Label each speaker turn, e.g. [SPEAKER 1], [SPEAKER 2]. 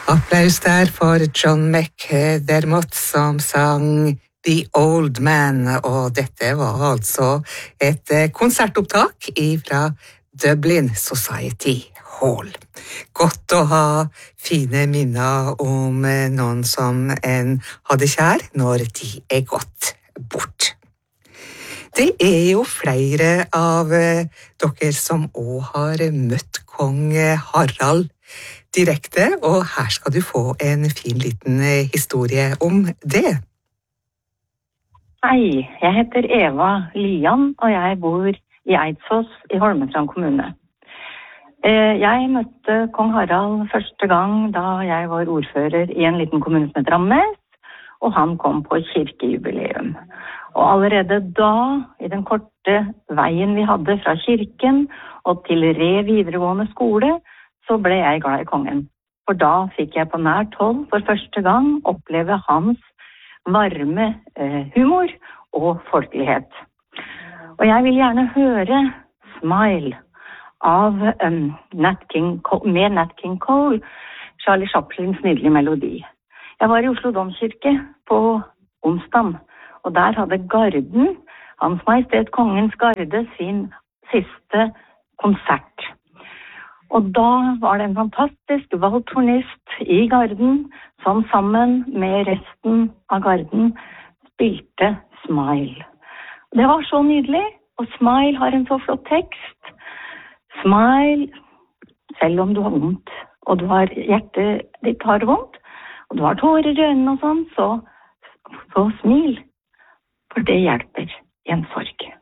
[SPEAKER 1] Applaus der for John McDermott som sang The Old Man, og dette var altså et konsertopptak fra Dublin Society Hall. Godt å ha fine minner om noen som en hadde kjær når de gått bort. Det jo flere av dere som også har møtt kong Harald direkte, og her skal du få en fin liten historie om det.
[SPEAKER 2] Hei, jeg heter Eva Lian, og jeg bor i Eidsås i Holmestrand kommune. Jeg møtte kong Harald første gang da jeg var ordfører i en liten kommune som heter Ramnes, og han kom på kirkejubileum. Og allerede da, i den korte veien vi hadde fra kirken og til Re videregående skole, så ble jeg glad i kongen. For da fikk jeg på nært hold for første gang oppleve hans varme humor og folkelighet. Og jeg vil gjerne høre Smile av Nat King Cole, Charlie Chaplins nydelige melodi. Jeg var i Oslo Domkirke på onsdag, og der hadde Garden, Hans Majestet Kongens Garde, sin siste konsert. Og da var det en fantastisk valgtornist i Garden, som sammen med resten av Garden spilte Smile. Det var så nydelig, og Smile har en så flott tekst. Smile, selv om du har vondt, og du har hjertet ditt har vondt, og du har tårer i øynene og sånn, så smil, for det hjelper i en sorg.